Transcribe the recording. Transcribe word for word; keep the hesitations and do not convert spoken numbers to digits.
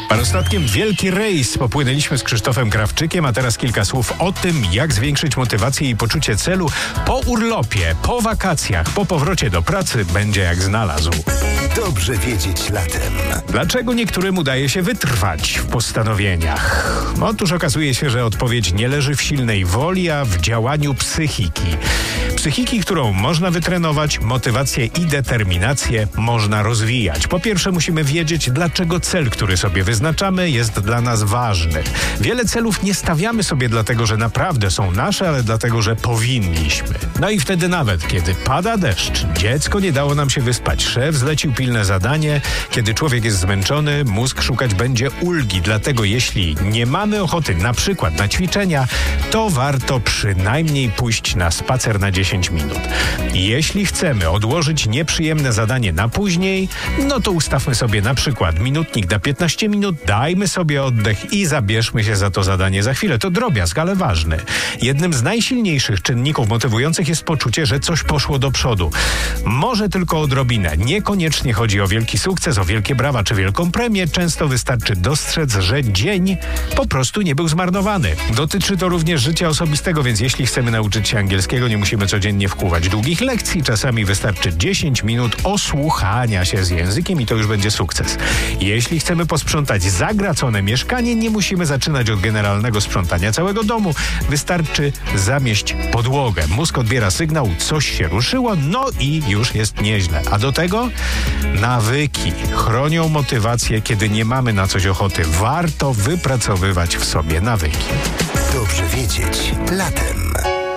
Parostatkiem wielki rejs popłynęliśmy z Krzysztofem Krawczykiem, a teraz kilka słów o tym, jak zwiększyć motywację i poczucie celu po urlopie, po wakacjach, po powrocie do pracy będzie jak znalazł. Dobrze wiedzieć latem. Dlaczego niektórym udaje się wytrwać w postanowieniach? Otóż okazuje się, że odpowiedź nie leży w silnej woli, a w działaniu psychiki. Psychiki, którą można wytrenować, motywację i determinację można rozwijać. Po pierwsze, musimy wiedzieć, dlaczego cel, który sobie wyznaczamy, jest dla nas ważny. Wiele celów nie stawiamy sobie dlatego, że naprawdę są nasze, ale dlatego, że powinniśmy. No i wtedy nawet, kiedy pada deszcz, dziecko nie dało nam się wyspać, szef zlecił pilne zadanie, kiedy człowiek jest zmęczony, mózg szukać będzie ulgi. Dlatego jeśli nie mamy ochoty na przykład na ćwiczenia, to warto przynajmniej pójść na spacer na dziesięć minut. Jeśli chcemy odłożyć nieprzyjemne zadanie na później, no to ustawmy sobie na przykład minutnik na piętnaście minut, dajmy sobie oddech i zabierzmy się za to zadanie za chwilę. To drobiazg, ale ważny. Jednym z najsilniejszych czynników motywujących jest poczucie, że coś poszło do przodu. Może tylko odrobinę. Niekoniecznie chodzi o wielki sukces, o wielkie brawa czy wielką premię. Często wystarczy dostrzec, że dzień po prostu nie był zmarnowany. Dotyczy to również życia osobistego, więc jeśli chcemy nauczyć się angielskiego, nie musimy codziennie wkuwać długich lekcji. Czasami wystarczy dziesięć minut osłuchania się z językiem i to już będzie sukces. Jeśli chcemy posprzątać zagracone mieszkanie, nie musimy zaczynać od generalnego sprzątania całego domu. Wystarczy zamieść podłogę. Mózg odbiera sygnał, coś się ruszyło, no i już jest nieźle. A do tego nawyki chronią motywację, kiedy nie mamy na coś ochoty. Warto wypracowywać w sobie nawyki. Dobrze wiedzieć latem.